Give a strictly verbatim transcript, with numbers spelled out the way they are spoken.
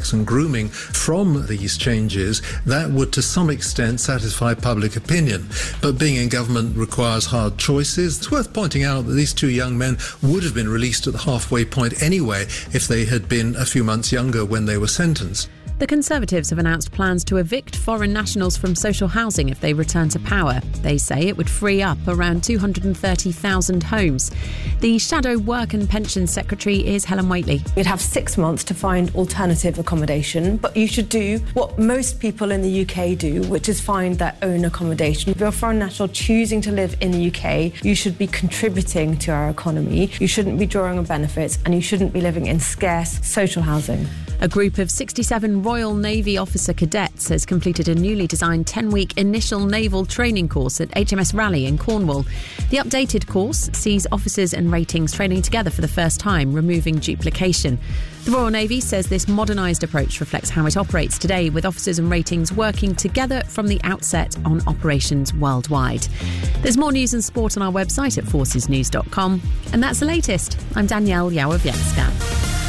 sex and grooming from these changes, that would to some extent satisfy public opinion. But being in government requires hard choices. It's worth pointing out that these two young men would have been released at the halfway point anyway if they had been a few months younger when they were sentenced. The Conservatives have announced plans to evict foreign nationals from social housing if they return to power. They say it would free up around two hundred thirty thousand homes. The Shadow Work and Pensions Secretary is Helen Whately. You'd have six months to find alternative accommodation, but you should do what most people in the U K do, which is find their own accommodation. If you're a foreign national choosing to live in the U K, you should be contributing to our economy. You shouldn't be drawing on benefits, and you shouldn't be living in scarce social housing. A group of sixty-seven Royal Navy officer cadets has completed a newly designed ten-week initial naval training course at H M S Raleigh in Cornwall. The updated course sees officers and ratings training together for the first time, removing duplication. The Royal Navy says this modernised approach reflects how it operates today, with officers and ratings working together from the outset on operations worldwide. There's more news and sport on our website at forces news dot com. And that's the latest. I'm Danielle Yawowiecka.